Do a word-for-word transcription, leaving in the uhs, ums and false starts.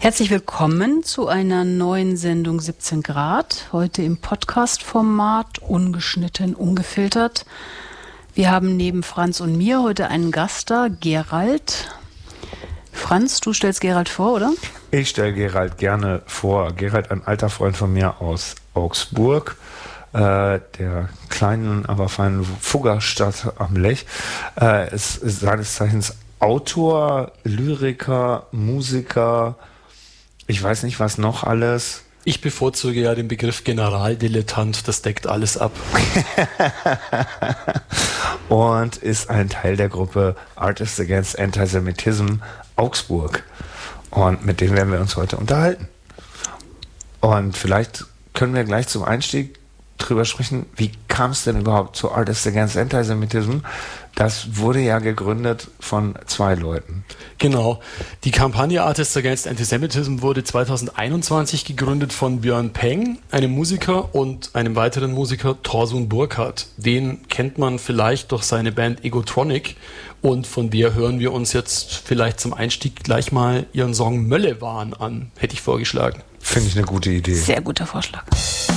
Herzlich willkommen zu einer neuen Sendung siebzehn Grad, heute im Podcast-Format, ungeschnitten, ungefiltert. Wir haben neben Franz und mir heute einen Gast da, Gerald. Franz, du stellst Gerald vor, oder? Ich stelle Gerald gerne vor. Gerald, ein alter Freund von mir aus Augsburg, äh, der kleinen, aber feinen Fuggerstadt am Lech. Äh, ist, ist seines Zeichens Autor, Lyriker, Musiker, ich weiß nicht, was noch alles. Ich bevorzuge ja den Begriff Generaldilettant, das deckt alles ab. Und ist ein Teil der Gruppe Artists Against Antisemitism Augsburg. Und mit dem werden wir uns heute unterhalten. Und vielleicht können wir gleich zum Einstieg drüber sprechen, wie kam es denn überhaupt zu Artists Against Antisemitism? Das wurde ja gegründet von zwei Leuten. Genau. Die Kampagne Artists Against Antisemitism wurde zweitausendeinundzwanzig gegründet von Björn Peng, einem Musiker, und einem weiteren Musiker, Torsun Burkhardt. Den kennt man vielleicht durch seine Band Egotronic, und von der hören wir uns jetzt vielleicht zum Einstieg gleich mal ihren Song Möllewahn an, hätte ich vorgeschlagen. Finde ich eine gute Idee. Sehr guter Vorschlag.